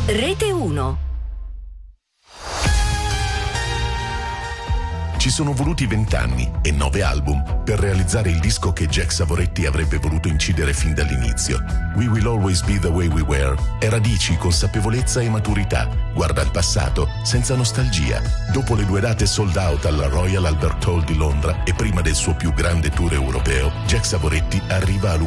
Rete 1. Ci sono voluti 20 anni e 9 album per realizzare il disco che Jack Savoretti avrebbe voluto incidere fin dall'inizio. We Will Always Be The Way We Were è radici, consapevolezza e maturità. Guarda al passato senza nostalgia. Dopo le 2 date sold out alla Royal Albert Hall di Londra e prima del suo più grande tour europeo, Jack Savoretti arriva a